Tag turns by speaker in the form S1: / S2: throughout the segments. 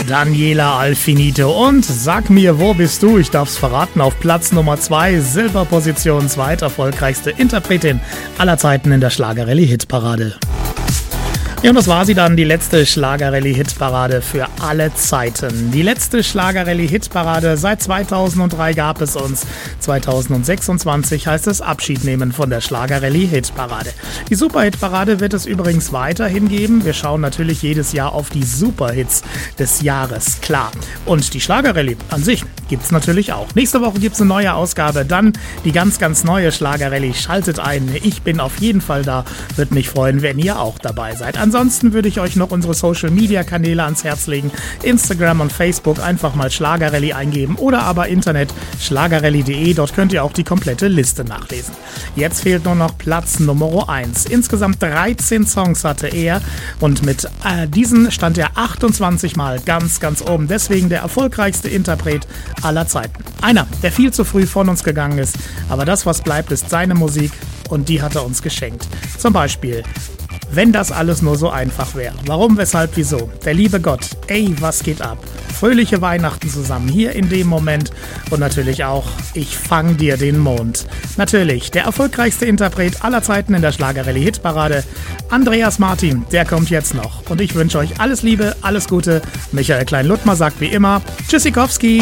S1: Daniela Alfinito und Sag mir, wo bist du? Ich darf's verraten, auf Platz Nummer 2, Silberposition, zweiterfolgreichste Interpretin aller Zeiten in der Schlager-Rallye-Hitparade. Ja, und das war sie dann, die letzte Schlager-Rallye-Hitparade für alle Zeiten. Die letzte Schlager-Rallye-Hitparade seit 2003 gab es uns. 2026 heißt es Abschied nehmen von der Schlager-Rallye-Hitparade. Die Superhit-Parade wird es übrigens weiterhin geben. Wir schauen natürlich jedes Jahr auf die Superhits des Jahres, klar. Und die Schlager-Rallye an sich gibt's natürlich auch. Nächste Woche gibt's eine neue Ausgabe, dann die ganz, ganz neue Schlager-Rallye. Schaltet ein, ich bin auf jeden Fall da. Würde mich freuen, wenn ihr auch dabei seid. Ansonsten würde ich euch noch unsere Social-Media-Kanäle ans Herz legen. Instagram und Facebook einfach mal Schlager-Rallye eingeben oder aber Internet schlagerrallye.de. Dort könnt ihr auch die komplette Liste nachlesen. Jetzt fehlt nur noch Platz Nummer 1. Insgesamt 13 Songs hatte er und mit diesen stand er 28 Mal ganz, ganz oben. Deswegen der erfolgreichste Interpret aller Zeiten. Einer, der viel zu früh von uns gegangen ist, aber das, was bleibt, ist seine Musik und die hat er uns geschenkt. Zum Beispiel Wenn das alles nur so einfach wäre. Warum, weshalb, wieso? Der liebe Gott. Ey, was geht ab? Fröhliche Weihnachten zusammen hier in dem Moment. Und natürlich auch Ich fang dir den Mond. Natürlich, der erfolgreichste Interpret aller Zeiten in der Schlager-Rallye-Hitparade. Andreas Martin, der kommt jetzt noch. Und ich wünsche euch alles Liebe, alles Gute. Michael Klein-Luttmer sagt wie immer Tschüssikowski.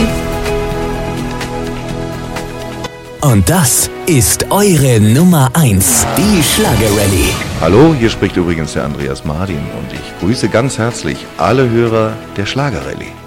S2: Und das ist eure Nummer 1, die Schlager-Rallye.
S3: Hallo, hier spricht übrigens der Andreas Martin und ich grüße ganz herzlich alle Hörer der Schlager-Rallye.